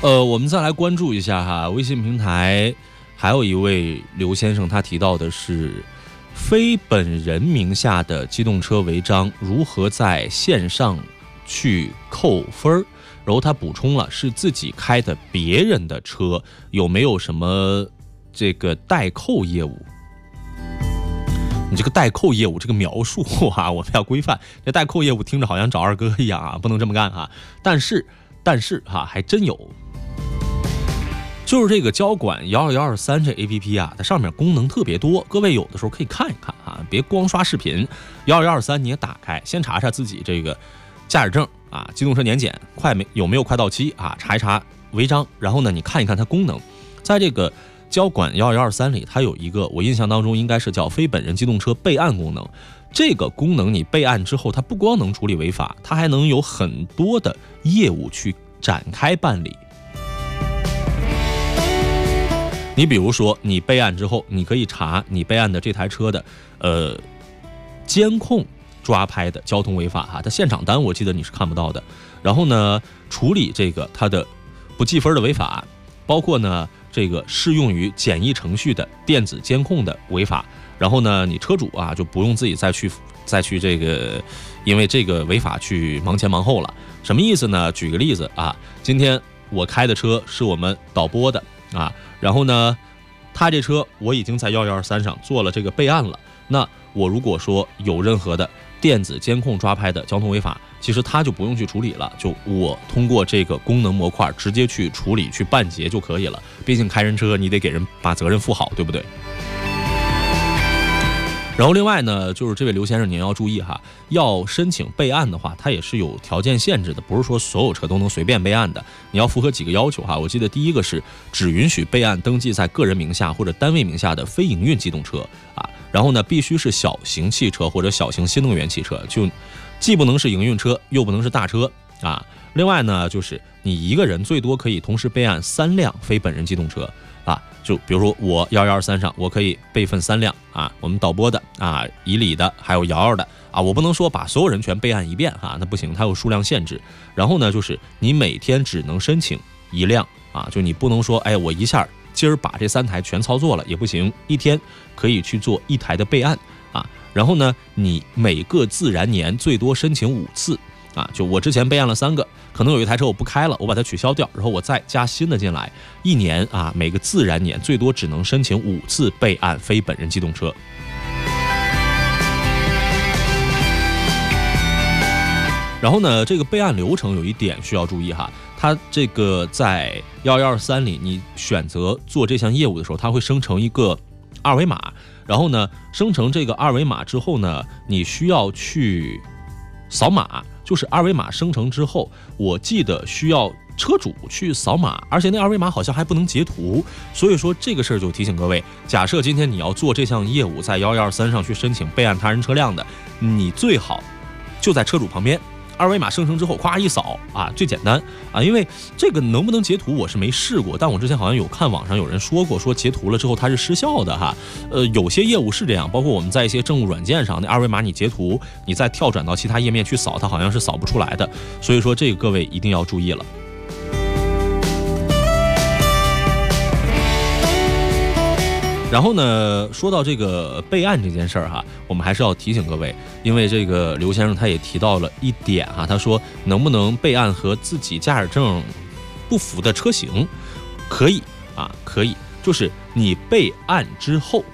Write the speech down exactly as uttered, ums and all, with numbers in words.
呃，我们再来关注一下哈，微信平台还有一位刘先生，他提到的是非本人名下的机动车违章如何在线上去扣分，然后他补充了是自己开的别人的车，有没有什么这个代扣业务？你这个代扣业务这个描述啊，我们要规范。这代扣业务听着好像找二哥一样啊，不能这么干啊。但是，但是哈、啊，还真有。就是这个交管一二一二三这 A P P 啊，它上面功能特别多，各位有的时候可以看一看啊，别光刷视频。一二一二三你也打开，先查查自己这个驾驶证啊，机动车年检快没有没有快到期啊，查一查违章，然后呢，你看一看它功能，在这个交管一二一二三里，它有一个我印象当中应该是叫非本人机动车备案功能。这个功能你备案之后，它不光能处理违法，它还能有很多的业务去展开办理。你比如说，你备案之后，你可以查你备案的这台车的，呃，监控抓拍的交通违法哈，它现场单我记得你是看不到的。然后呢，处理这个它的不记分的违法，包括呢这个适用于简易程序的电子监控的违法。然后呢，你车主啊就不用自己再去再去这个，因为这个违法去忙前忙后了。什么意思呢？举个例子啊，今天我开的车是我们导播的啊。然后呢，他这车我已经在一二一二三上做了这个备案了。那我如果说有任何的电子监控抓拍的交通违法，其实他就不用去处理了，就我通过这个功能模块直接去处理去办结就可以了。毕竟开人车你得给人把责任负好，对不对？然后另外呢，就是这位刘先生您要注意哈，要申请备案的话，它也是有条件限制的，不是说所有车都能随便备案的。你要符合几个要求哈，我记得第一个是只允许备案登记在个人名下或者单位名下的非营运机动车啊，然后呢必须是小型汽车或者小型新能源汽车，就既不能是营运车，又不能是大车啊。另外呢，就是你一个人最多可以同时备案三辆非本人机动车。啊，就比如说我一二一二三上，我可以备份三辆啊，我们导播的啊，以礼的，还有瑶瑶的啊，我不能说把所有人全备案一遍哈、啊，那不行，它有数量限制。然后呢，就是你每天只能申请一辆啊，就你不能说，哎，我一下今儿把这三台全操作了也不行，一天可以去做一台的备案啊。然后呢，你每个自然年最多申请五次。啊，就我之前备案了三个，可能有一台车我不开了，我把它取消掉，然后我再加新的进来。一年啊，每个自然年最多只能申请五次备案非本人机动车。然后呢，这个备案流程有一点需要注意哈，它这个在一二一二三里，你选择做这项业务的时候，它会生成一个二维码，然后呢，生成这个二维码之后呢，你需要去扫码。就是二维码生成之后，我记得需要车主去扫码，而且那二维码好像还不能截图，所以说这个事儿就提醒各位，假设今天你要做这项业务，在一二一二三上去申请备案他人车辆的，你最好就在车主旁边，二维码生成之后，咵一扫啊，最简单啊。因为这个能不能截图我是没试过，但我之前好像有看网上有人说过，说截图了之后它是失效的哈。呃，有些业务是这样，包括我们在一些政务软件上，那二维码你截图，你再跳转到其他页面去扫，它好像是扫不出来的。所以说这个各位一定要注意了。然后呢，说到这个备案这件事儿哈，我们还是要提醒各位，因为这个刘先生他也提到了一点哈，他说能不能备案和自己驾驶证不符的车型，可以啊，可以，就是你备案之后。